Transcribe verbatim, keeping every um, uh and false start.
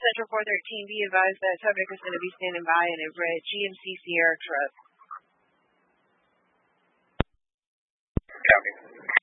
Central four thirteen, be advised that subject is going to be standing by in a red G M C Sierra truck. Copy.